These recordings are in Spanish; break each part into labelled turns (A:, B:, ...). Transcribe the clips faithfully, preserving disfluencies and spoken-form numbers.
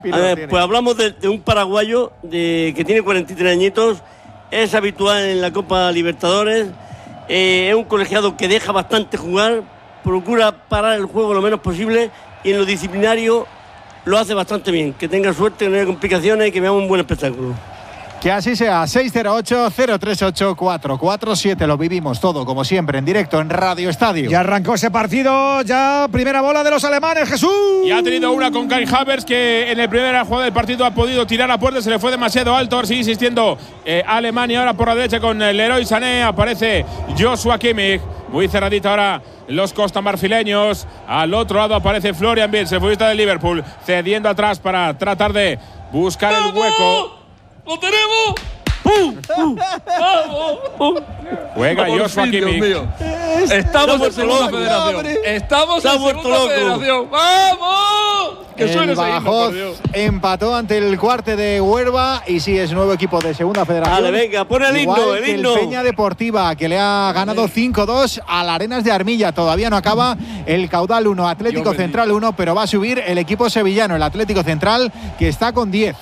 A: A ver, pues hablamos de, de un paraguayo de, que tiene cuarenta y tres añitos, es habitual en la Copa Libertadores, eh, es un colegiado que deja bastante jugar, procura parar el juego lo menos posible y en lo disciplinario lo hace bastante bien. Que tenga suerte, que no haya complicaciones y que veamos un buen espectáculo.
B: Que así sea. Seis cero ocho, cero tres ocho, cuatro cuatro siete. Lo vivimos todo, como siempre, en directo en Radio Estadio.
C: Ya arrancó ese partido. Ya primera bola de los alemanes, Jesús.
D: Y ha tenido una con Kai Havertz, que en el primer jugada del partido ha podido tirar a puerta. Se le fue demasiado alto. Ahora sigue insistiendo eh, Alemania. Ahora por la derecha con Leroy Sané. Aparece Joshua Kimmich. Muy cerradita ahora los costamarfileños. Al otro lado aparece Florian Wirtz, el futbolista del Liverpool, cediendo atrás para tratar de buscar el hueco.
E: ¡Lo tenemos!
A: ¡Pum! ¡Pum!
E: ¡Vamos! ¡Pum!
D: Juega
E: Por
D: Joshua
E: fin, Dios
D: Kimmich.
E: mío. Estamos en segunda
A: loco,
E: federación.
A: hombre.
E: Estamos
A: Se ha
E: en
A: vuelto
E: segunda
A: loco.
E: federación. ¡Vamos! Que
B: El
E: suene ese himno,
B: Badajoz
E: por Dios.
B: empató ante el Cuarte de Huelva y sí, es nuevo equipo de segunda federación.
A: Vale, venga, pon el
B: Igual
A: himno, el
B: que
A: himno.
B: El Peña Deportiva, que le ha ganado cinco dos al Arenas de Armilla. Todavía no acaba el Caudal uno, Atlético
E: Dios
B: Central uno, pero va a subir el equipo sevillano, el Atlético Central, que está con diez.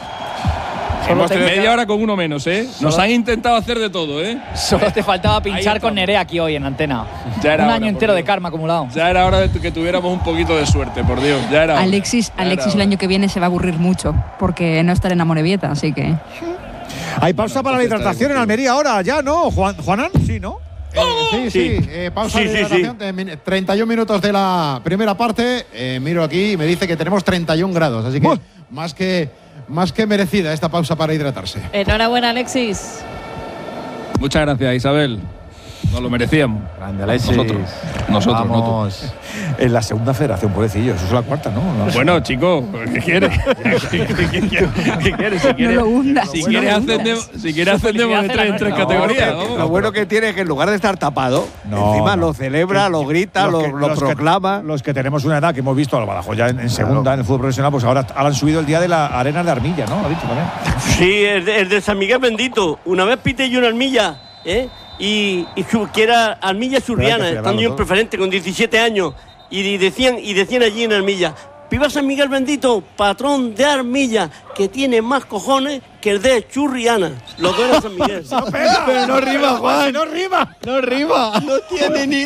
E: Solo
D: Hemos
E: te
D: tenido-
E: media hora con uno menos, ¿eh? Nos
F: Solo-
E: han intentado hacer de todo, ¿eh?
F: Solo te faltaba pinchar
D: Ahí
F: con
D: estamos.
F: Nerea aquí hoy en antena.
E: Ya era
F: Un
E: hora,
F: año
E: por
F: entero de
E: Dios.
F: karma acumulado.
E: Ya era hora de que tuviéramos un poquito de suerte, por Dios. Ya era hora.
G: Alexis,
E: Ya era
G: Alexis el
E: hora.
G: año que viene se va a aburrir mucho porque no estará en Amorebieta, así que…
C: Hay pausa para la
E: entonces
C: hidratación en
E: está
C: Almería ahora, ya, ¿no? Juan, Juanan, sí, ¿no?
H: Eh, sí, sí,
A: Sí.
H: eh, pausa
A: Sí,
H: de
A: sí,
H: hidratación de min- treinta y un minutos de la primera parte. Eh, miro aquí y me dice que tenemos treinta y un grados, así que
C: Buah.
H: más que más que merecida esta pausa para hidratarse.
I: Enhorabuena, Alexis.
E: Muchas gracias, Isabel. Nos lo merecíamos.
B: Grande, Alexis.
E: Nosotros. Nosotros, no tú.
B: Vamos.
C: En la segunda federación, pobrecillo. Eso es la cuarta, ¿no? No sé.
E: Bueno, chico, ¿qué quieres? ¿Qué quieres? Si
G: No
E: quieres,
G: lo hundas.
E: si
G: no
E: quieres
G: lo hundas.
E: ascendemos, si quieres ascendemos de tres en tres
F: No,
E: categorías.
F: no,
E: vamos.
J: Lo bueno que tiene es que en lugar de estar tapado,
C: No,
J: encima
C: no.
J: lo celebra,
C: Que-
J: lo grita,
C: los
J: lo,
C: que-
J: lo
C: los que-
J: proclama.
C: Los que tenemos una edad que hemos visto a Badajoz ya en, en segunda, en el fútbol profesional, pues ahora, ahora han subido el día de la Arena de Armilla, ¿no? Ha dicho también.
A: Sí, el de, el de San Miguel Bendito. Una vez pité yo una Armilla, ¿eh? Y, y su, que era Armilla Surriana,
C: celebrarlo
A: estando yo en
C: todo.
A: preferente con diecisiete años. Y, y decían y decían allí en Armilla: ¡Viva San Miguel Bendito, patrón de Armilla, que tiene más cojones que el de Churriana! Los dos eran San Miguel.
B: Pero no rima, Juan.
C: ¡No rima!
B: No rima.
A: No tiene ni.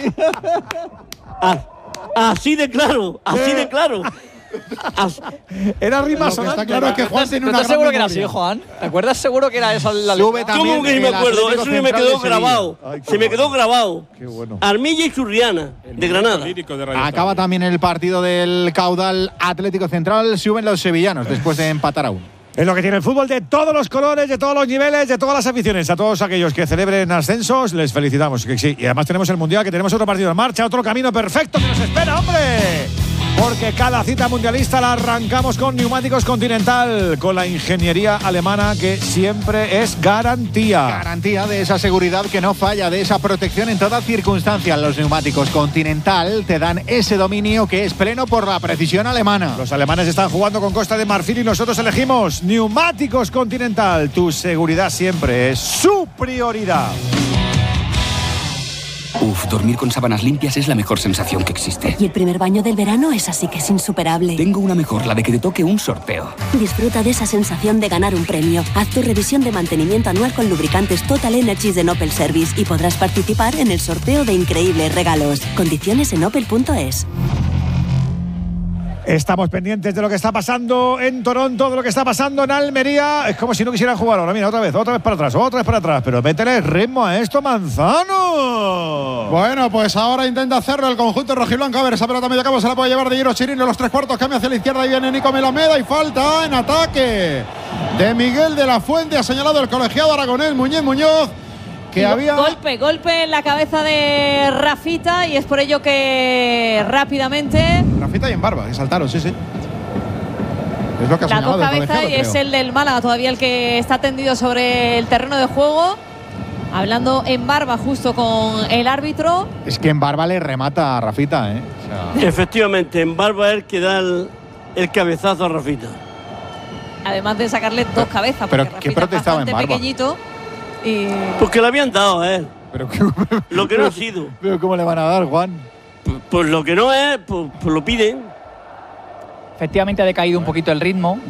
A: Ah, así de claro, así de claro. As-
C: Era rima
H: Lo que
C: sonante.
H: está claro es que Juan tiene
F: ¿No
H: una
F: estás
H: gran
F: seguro que era
H: memoria.
F: así, Juan? ¿Te acuerdas seguro que era esa la
B: Sube
F: letra?
B: también
A: ¿Cómo que ni me
B: el
A: acuerdo?
B: Atlético
A: Eso se me
B: Central
A: quedó
B: de Sevilla.
A: grabado.
C: Ay, qué
A: Se me
C: bueno.
A: quedó grabado.
C: Qué bueno.
A: Armilla y Churriana, de Granada.
D: Lírico de Radio
B: Acaba
D: Estadio.
B: también el partido del Caudal Atlético Central. Suben los sevillanos después de empatar a uno.
C: Es lo que tiene el fútbol de todos los colores, de todos los niveles, de todas las aficiones. A todos aquellos que celebren ascensos, les felicitamos. Que sí. Y además tenemos el Mundial, que tenemos otro partido en marcha, otro camino perfecto que nos espera, hombre. Porque cada cita mundialista la arrancamos con Neumáticos Continental, con la ingeniería alemana que siempre es garantía.
B: Garantía de esa seguridad que no falla, de esa protección en todas circunstancias. Los neumáticos Continental te dan ese dominio que es pleno por la precisión alemana.
C: Los alemanes están jugando con Costa de Marfil y nosotros elegimos Neumáticos Continental. Tu seguridad siempre es su prioridad.
K: Uf, dormir con sábanas limpias es la mejor sensación que existe.
L: Y el primer baño del verano es así que es insuperable.
K: Tengo una mejor, la de que te toque un sorteo.
L: Disfruta de esa sensación de ganar un premio. Haz tu revisión de mantenimiento anual con lubricantes Total Energies de Opel Service y podrás participar en el sorteo de increíbles regalos. Condiciones en opel punto es.
C: Estamos pendientes de lo que está pasando en Toronto, de lo que está pasando en Almería. Es como si no quisieran jugar ahora. Mira, otra vez, otra vez para atrás, otra vez para atrás. Pero métele ritmo a esto, Manzano.
H: Bueno, pues ahora intenta hacerlo el conjunto rojiblanco. A ver, esa pelota medio campo se la puede llevar de Giro Chirino. Los tres cuartos cambia hacia la izquierda y viene Nico Melameda. Y falta en ataque de Miguel de la Fuente. Ha señalado el colegiado aragonés Muñiz Muñoz. Que
I: Y
H: había…
I: Golpe, golpe en la cabeza de Rafita y es por ello que rápidamente
H: Rafita y en barba, que saltaron, sí, sí. Es lo que ha
I: las dos
H: señalado el
I: cabezas
H: colegiado,
I: y es
H: creo.
I: el del Málaga todavía el que está tendido sobre el terreno de juego. Hablando en barba justo con el árbitro.
B: Es que en barba le remata a Rafita, ¿eh? O sea,
A: Efectivamente, en barba es el que da el, el cabezazo a Rafita.
I: Además de sacarle dos cabezas.
B: pero
I: porque
B: ¿qué
I: Rafita es
B: protestaba en
I: bastante
B: barba?
I: pequeñito. Y
A: Porque le habían dado a él.
B: pero, ¿qué-
A: Lo que no ha sido.
B: pero ¿cómo le van a dar, Juan?
A: Pues, pues lo que no es, pues, pues lo piden.
F: Efectivamente ha decaído un poquito el ritmo